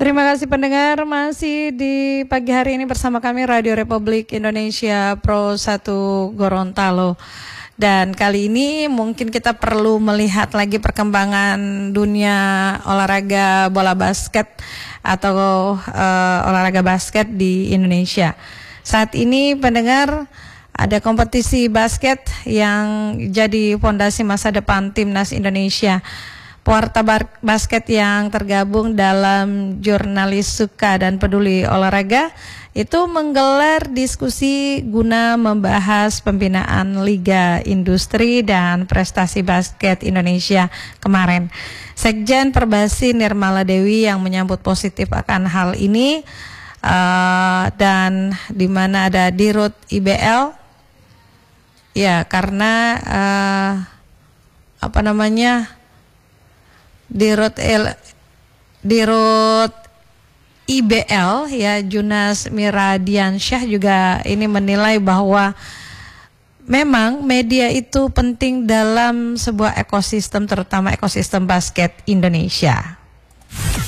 Terima kasih pendengar, masih di pagi hari ini bersama kami Radio Republik Indonesia Pro 1 Gorontalo. Dan kali ini mungkin kita perlu melihat lagi perkembangan dunia olahraga bola basket atau olahraga basket di Indonesia. Saat ini pendengar, ada kompetisi basket yang jadi fondasi masa depan Timnas Indonesia. Pewarta basket yang tergabung dalam Jurnalis Suka dan Peduli Olahraga itu menggelar diskusi guna membahas pembinaan Liga Industri dan Prestasi Basket Indonesia kemarin. Sekjen Perbasi Nirmala Dewi yang menyambut positif akan hal ini, dan di mana ada Dirut IBL, ya karena Dirut IBL ya Junas Miradiansyah juga ini menilai bahwa memang media itu penting dalam sebuah ekosistem, terutama ekosistem basket Indonesia.